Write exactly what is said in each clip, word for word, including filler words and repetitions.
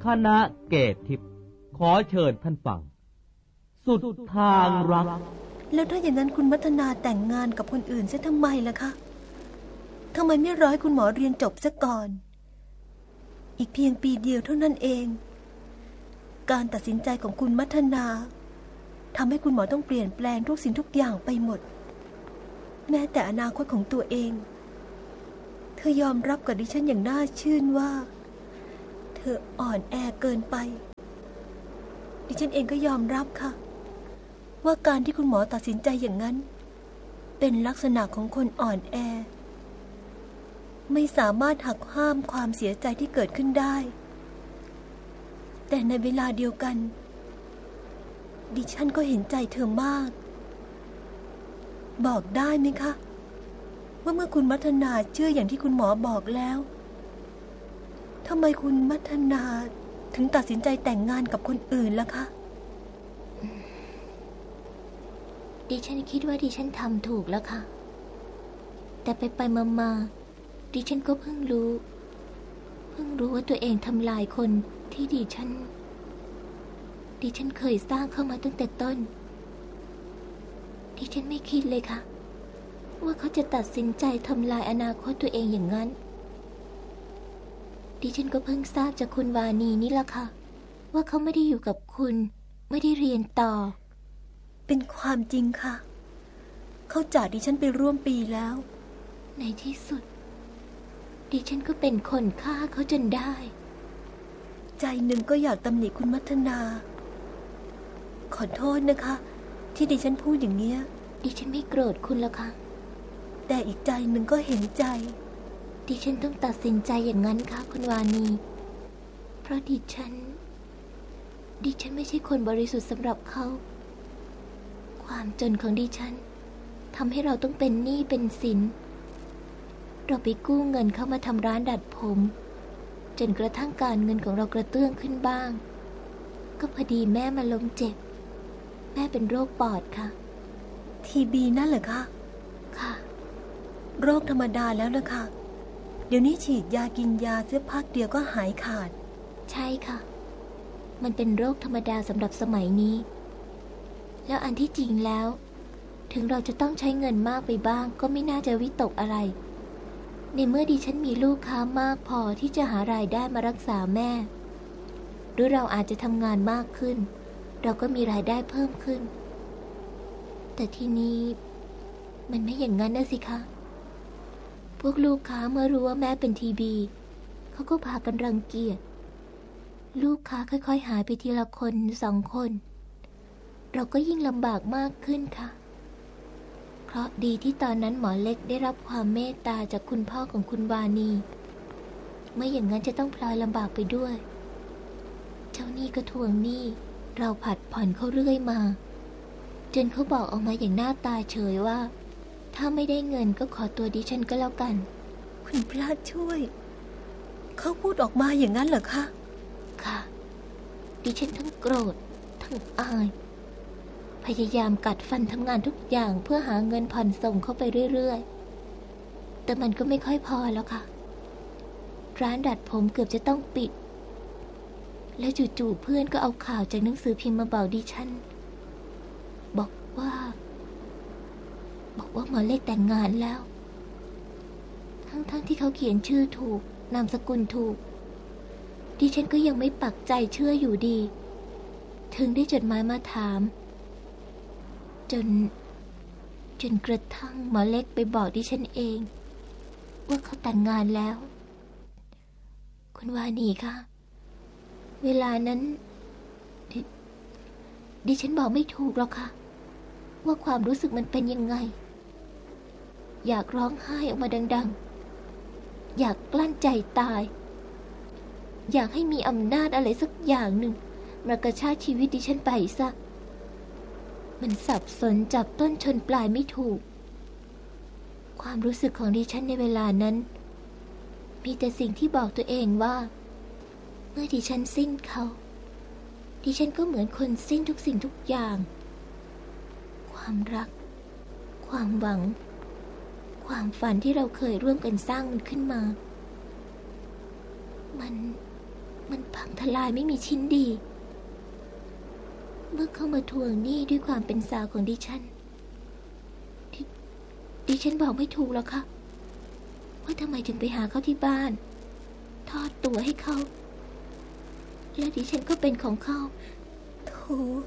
คณะเกตทิพย์ขอเชิญท่านฟังสุดทางรักแล้วถ้าอย่างนั้นคุณมัทนาแต่งงานกับคนอื่นเสียทำไมล่ะคะทำไมไม่รอให้คุณหมอเรียนจบซะก่อนอีกเพียงปีเดียวเท่านั้นเองการตัดสินใจของคุณมัทนาทำให้คุณหมอต้องเปลี่ยนแปลงทุกสิ่งทุกอย่างไปหมดแม้แต่อนาคตของตัวเองเธอยอมรับกับดิฉันอย่างน่าชื่นว่าเธออ่อนแอเกินไปดิฉันเองก็ยอมรับค่ะว่าการที่คุณหมอตัดสินใจอย่างนั้นเป็นลักษณะของคนอ่อนแอไม่สามารถหักห้ามความเสียใจที่เกิดขึ้นได้แต่ในเวลาเดียวกันดิฉันก็เห็นใจเธอมากบอกได้ไหมคะว่าเมื่อคุณมัทนาเชื่ออย่างที่คุณหมอบอกแล้วทำไมคุณมัทนาถึงตัดสินใจแต่งงานกับคนอื่นล่ะคะดิฉันคิดว่าดิฉันทำถูกแล้วค่ะแต่ไปไปมามาดิฉันก็เพิ่งรู้เพิ่งรู้ว่าตัวเองทำลายคนที่ดิฉันดิฉันเคยสร้างเข้ามาตั้งแต่ต้นดิฉันไม่คิดเลยค่ะว่าเขาจะตัดสินใจทำลายอนาคตตัวเองอย่างนั้นดิฉันก็เพิ่งทราบจากคุณวานีนี่แหละค่ะว่าเขาไม่ได้อยู่กับคุณไม่ได้เรียนต่อเป็นความจริงค่ะเขาจากดิฉันไปร่วมปีแล้วในที่สุดดิฉันก็เป็นคนฆ่าเขาจนได้ใจหนึ่งก็อยากตำหนิคุณมัทนาขอโทษนะคะที่ดิฉันพูดอย่างเนี้ยดิฉันไม่โกรธคุณแล้วค่ะแต่อีกใจหนึ่งก็เห็นใจดิฉันต้องตัดสินใจอย่างนั้นค่ะคุณวานีเพราะดิฉันดิฉันไม่ใช่คนบริสุทธิ์สำหรับเขาความจนของดิฉันทำให้เราต้องเป็นหนี้เป็นสินเราไปกู้เงินเข้ามาทำร้านดัดผมจนกระทั่งการเงินของเรากระเตื้องขึ้นบ้างก็พอดีแม่มาล้มเจ็บแม่เป็นโรคปอดค่ะทีบีนั่นเหรอคะค่ะโรคธรรมดาแล้วนะคะเดี๋ยวนี้ฉีดยากินยาเสียพักเดียวก็หายขาดใช่ค่ะมันเป็นโรคธรรมดาสำหรับสมัยนี้แล้วอันที่จริงแล้วถึงเราจะต้องใช้เงินมากไปบ้างก็ไม่น่าจะวิตกอะไรในเมื่อดิฉันมีลูกค้ามากพอที่จะหารายได้มารักษาแม่หรือเราอาจจะทำงานมากขึ้นเราก็มีรายได้เพิ่มขึ้นแต่ทีนี้มันไม่อย่างนั้นนะสิคะพวกลูกค้าเมื่อรู้ว่าแม่เป็นทีบีเขาก็พากันรังเกียจลูกค้าค่อยๆหายไปทีละคนสองคนเราก็ยิ่งลำบากมากขึ้นค่ะเพราะดีที่ตอนนั้นหมอเล็กได้รับความเมตตาจากคุณพ่อของคุณวานีไม่อย่างนั้นจะต้องพลอยลำบากไปด้วยเจ้าหนี้ก็ทวงหนี้เราผัดผ่อนเขาเรื่อยมาจนเขาบอกออกมาอย่างหน้าตาเฉยว่าถ้าไม่ได้เงินก็ขอตัวดิฉันก็แล้วกันคุณพระช่วยเขาพูดออกมาอย่างนั้นเหรอคะค่ะดิฉันทั้งโกรธทั้งอายพยายามกัดฟันทำงานทุกอย่างเพื่อหาเงินผ่อนส่งเข้าไปเรื่อยๆแต่มันก็ไม่ค่อยพอแล้วค่ะร้านดัดผมเกือบจะต้องปิดแล้วจู่ๆเพื่อนก็เอาข่าวจากหนังสือพิมพ์มาบอกดิฉันบอกว่าบอกว่าหมอเล็กแต่งงานแล้วทั้งๆที่เขาเขียนชื่อถูกนามสกุลถูกดิฉันก็ยังไม่ปักใจเชื่ออยู่ดีถึงได้จดหมายมาถามจนจนกระทั่งหมอเล็กไปบอกดิฉันเองว่าเขาแต่งงานแล้วคุณวานีคะเวลานั้นดดิฉันบอกไม่ถูกหรอกค่ะว่าความรู้สึกมันเป็นยังไงอยากร้องไห้ออกมาดังๆอยากกลั้นใจตายอยากให้มีอำนาจอะไรสักอย่างหนึ่งมากระชากชีวิตดิฉันไปซะมันสับสนจับต้นชนปลายไม่ถูกความรู้สึกของดิฉันในเวลานั้นมีแต่สิ่งที่บอกตัวเองว่าเมื่อดิฉันสิ้นเขาดิฉันก็เหมือนคนสิ้นทุกสิ่งทุกอย่างความรักความหวังความฝันที่เราเคยร่วมกันสร้างมันขึ้นมามันมันพังทลายไม่มีชิ้นดีเมื่อเข้ามาทวงหนี้ด้วยความเป็นสาวของดิฉันดดิฉันบอกไม่ถูกหรอกค่ะว่าทำไมถึงไปหาเขาที่บ้านทอดตัวให้เขาและดิฉันก็เป็นของเขาโถ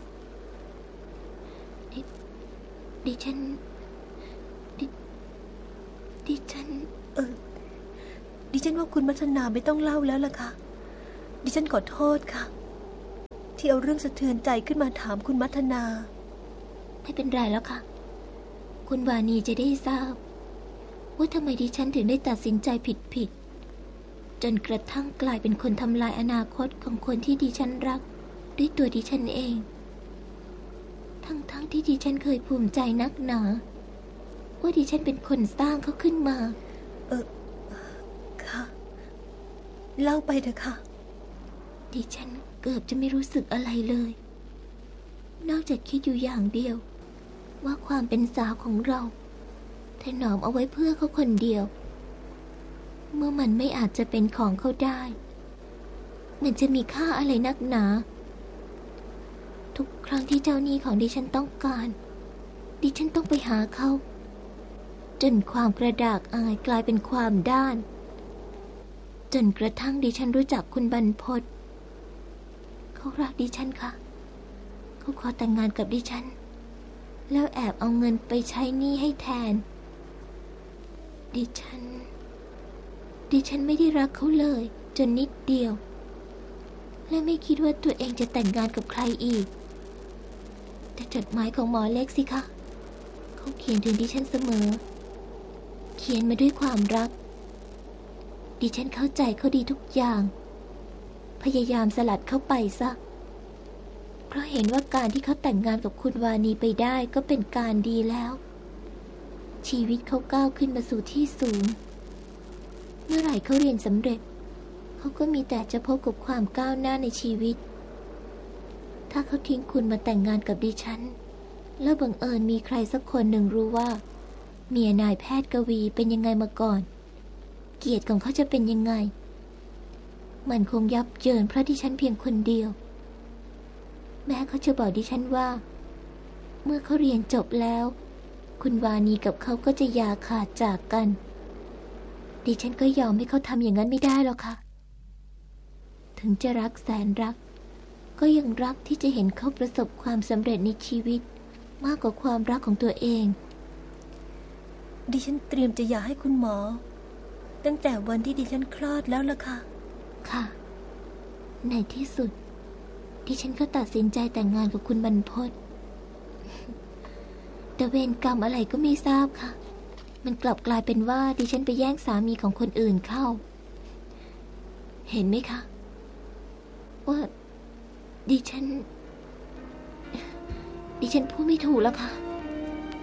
ดิดิฉันดิดิฉันเออดิฉันว่าคุณมัทนาไม่ต้องเล่าแล้วล่ะค่ะดิฉันขอโทษค่ะที่เอาเรื่องสะเทือนใจขึ้นมาถามคุณมัทนาไม่เป็นไรแล้วค่ะคุณวานีจะได้ทราบว่าทำไมดิฉันถึงได้ตัดสินใจผิดๆจนกระทั่งกลายเป็นคนทำลายอนาคตของคนที่ดิฉันรักด้วยตัวดิฉันเองทั้งๆ ท, ที่ดิฉันเคยภูมิใจนักหนาว่าดิฉันเป็นคนสร้างเขาขึ้นมาเออค่ะเล่าไปเถอะค่ะดิฉันเกือบจะไม่รู้สึกอะไรเลยนอกจากคิดอยู่อย่างเดียวว่าความเป็นสาวของเราถนอมเอาไว้เพื่อเขาคนเดียวเมื่อมันไม่อาจจะเป็นของเขาได้มันจะมีค่าอะไรนักหนาทุกครั้งที่เจ้าหนี้ของดิฉันต้องการดิฉันต้องไปหาเขาจนความกระดากอายกลายเป็นความด้านจนกระทั่งดิฉันรู้จักคุณบรรพตเขารักดิฉันค่ะเขาขอแต่งงานกับดิฉันแล้วแอบเอาเงินไปใช้หนี้ให้แทนดิฉันดิฉันไม่ได้รักเขาเลยจนนิดเดียวและไม่คิดว่าตัวเองจะแต่งงานกับใครอีกแต่จดหมายของหมอเล็กสิคะเขาเขียนถึงดิฉันเสมอเขียนมาด้วยความรักดิฉันเข้าใจเขาดีทุกอย่างพยายามสลัดเขาไปซะเพราะเห็นว่าการที่เขาแต่งงานกับคุณวานีไปได้ก็เป็นการดีแล้วชีวิตเขาก้าวขึ้นมาสู่ที่สูงเมื่อไหร่เขาเรียนสำเร็จเขาก็มีแต่จะพบกับความก้าวหน้าในชีวิตถ้าเขาทิ้งคุณมาแต่งงานกับดิฉันแล้วบังเอิญมีใครสักคนหนึ่งรู้ว่าเมียนายแพทย์กวีเป็นยังไงมาก่อนเกียรติของเขาจะเป็นยังไงมันคงยับเยินเพราะดิฉันเพียงคนเดียวแม้เขาจะบอกดิฉันว่าเมื่อเขาเรียนจบแล้วคุณวานีกับเขาก็จะอย่าขาดจากกันดิฉันก็ยอมให้เขาทำอย่างนั้นไม่ได้หรอกค่ะถึงจะรักแสนรักก็ยังรักที่จะเห็นเขาประสบความสำเร็จในชีวิตมากกว่าความรักของตัวเองดิฉันเตรียมจะหย่าให้คุณหมอตั้งแต่วันที่ดิฉันคลอดแล้วล่ะค่ะค่ะในที่สุดดิฉันก็ตัดสินใจแต่งงานกับคุณบรรพตแต่เวรกรรมอะไรก็ไม่ทราบค่ะมันกลับกลายเป็นว่าดิฉันไปแย่งสามีของคนอื่นเข้าเห็นไหมคะว่าดิฉันดิฉันพูดไม่ถูกแล้วค่ะ